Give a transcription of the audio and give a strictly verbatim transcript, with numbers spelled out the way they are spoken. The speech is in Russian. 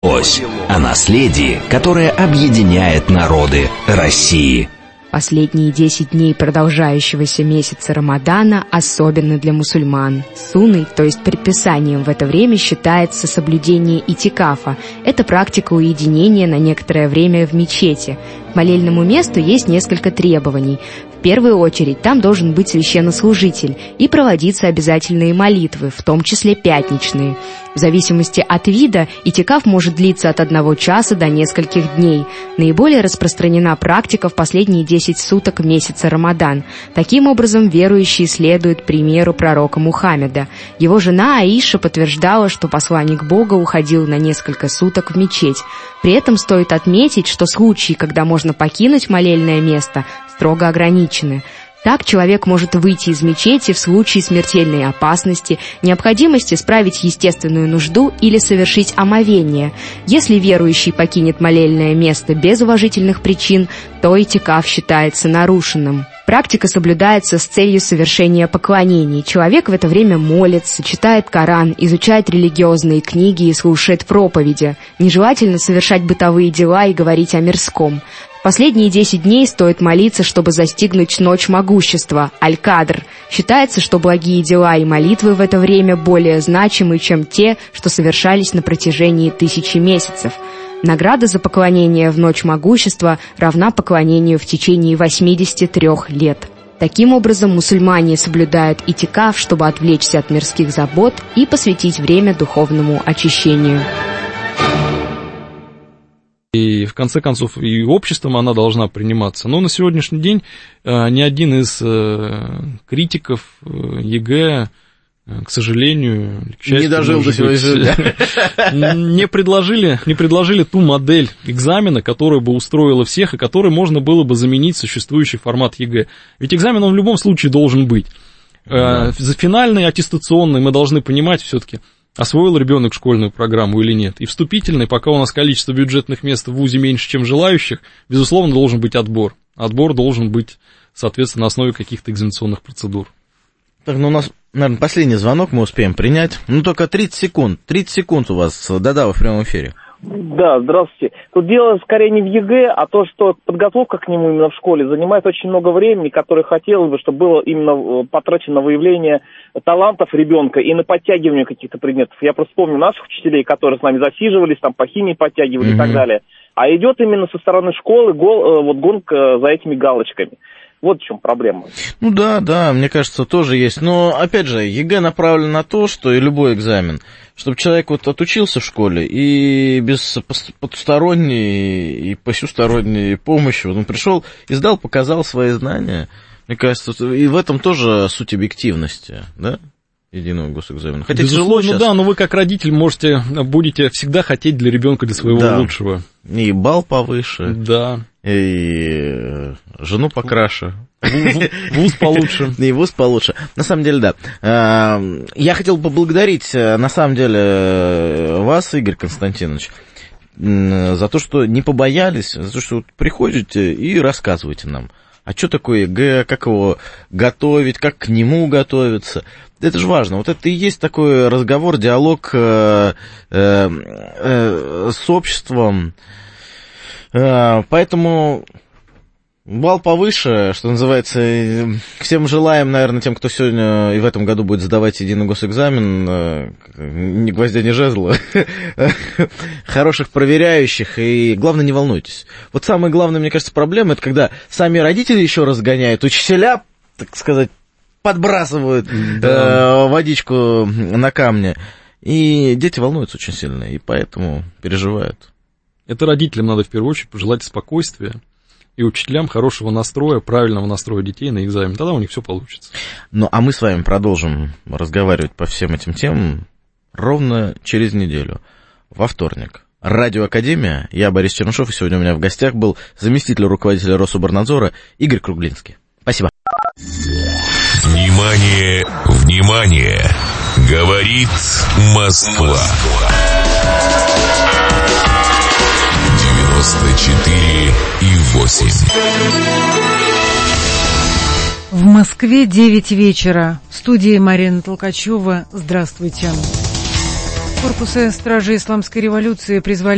началось. О наследии, которое объединяет народы России. Последние десять дней продолжающегося месяца Рамадана особенно для мусульман. Сунной, то есть предписанием в это время, считается соблюдение итикафа. Это практика уединения на некоторое время в мечети. К молельному месту есть несколько требований. В первую очередь, там должен быть священнослужитель и проводиться обязательные молитвы, в том числе пятничные. В зависимости от вида, итикаф может длиться от одного часа до нескольких дней. Наиболее распространена практика в последние десять суток месяца Рамадан. Таким образом, верующие следуют примеру пророка Мухаммеда. Его жена Аиша подтверждала, что посланник Бога уходил на несколько суток в мечеть. При этом стоит отметить, что случаи, когда можно покинуть молельное место, строго ограничены. Так человек может выйти из мечети в случае смертельной опасности, необходимости справить естественную нужду или совершить омовение. Если верующий покинет молельное место без уважительных причин, то итикаф считается нарушенным. Практика соблюдается с целью совершения поклонений. Человек в это время молится, читает Коран, изучает религиозные книги и слушает проповеди. Нежелательно совершать бытовые дела и говорить о мирском. Последние десять дней стоит молиться, чтобы застигнуть ночь могущества, Аль-Кадр. Считается, что благие дела и молитвы в это время более значимы, чем те, что совершались на протяжении тысячи месяцев. Награда за поклонение в ночь могущества равна поклонению в течение восьмидесяти трёх лет. Таким образом, мусульмане соблюдают итикаф, чтобы отвлечься от мирских забот и посвятить время духовному очищению. И в конце концов и обществом она должна приниматься. Но на сегодняшний день э, ни один из э, критиков э, ЕГЭ, э, к сожалению, к счастью, не дожил до сегодня, не предложили, не предложили ту модель экзамена, которая бы устроила всех и которой можно было бы заменить существующий формат ЕГЭ. Ведь экзамен он в любом случае должен быть. Э, за финальный, аттестационный мы должны понимать все-таки, освоил ребенок школьную программу или нет. И вступительный, пока у нас количество бюджетных мест в вузе меньше, чем желающих, безусловно, должен быть отбор. Отбор должен быть, соответственно, на основе каких-то экзаменационных процедур. Так, ну у нас, наверное, последний звонок мы успеем принять. Ну, только тридцать секунд. тридцать секунд у вас. Да-да, в прямом эфире. Да, здравствуйте. Тут дело скорее не в ЕГЭ, а то, что подготовка к нему именно в школе занимает очень много времени, которое хотелось бы, чтобы было именно потрачено на выявление талантов ребенка и на подтягивание каких-то предметов. Я просто помню наших учителей, которые с нами засиживались, там по химии подтягивали mm-hmm. и так далее. А идет именно со стороны школы гол, вот гонка за этими галочками. Вот в чем проблема. Ну да, да, мне кажется, тоже есть. Но, опять же, ЕГЭ направлен на то, что и любой экзамен, чтобы человек вот отучился в школе и без потусторонней и посюсторонней помощи, он пришел и сдал, показал свои знания. Мне кажется, и в этом тоже суть объективности, да? Единого госэкзамена. Хотя тяжело сейчас. Да, но вы как родитель можете, будете всегда хотеть для ребенка, для своего да. лучшего. И балл повыше. Да. И жену покраше. Вуз получше. И вуз получше. На самом деле, да. Я хотел бы поблагодарить, на самом деле, вас, Игорь Константинович, за то, что не побоялись, за то, что вы приходите и рассказываете нам. А что такое ЕГЭ, как его готовить, как к нему готовиться. Это же важно. Вот это и есть такой разговор, диалог э, э, э, с обществом. Э, поэтому балл повыше, что называется. Всем желаем, наверное, тем, кто сегодня и в этом году будет сдавать единый госэкзамен, э, ни гвоздя, ни жезла, хороших проверяющих. И главное, не волнуйтесь. Вот самая главная, мне кажется, проблема, это когда сами родители еще разгоняют, учителя, так сказать, подбрасывают да. э, водичку на камне. И дети волнуются очень сильно, и поэтому переживают. Это родителям надо в первую очередь пожелать спокойствия и учителям хорошего настроя, правильного настроя детей на экзамен. Тогда у них все получится. Ну, а мы с вами продолжим разговаривать по всем этим темам ровно через неделю, во вторник. Радио Академия, я Борис Чернышов, и сегодня у меня в гостях был заместитель руководителя Рособорнадзора Игорь Круглинский. Спасибо. Внимание, внимание! Говорит Москва. девяносто четыре и восемь. В Москве девять вечера. В студии Марина Толкачева. Здравствуйте. Корпусы стражи исламской революции призвали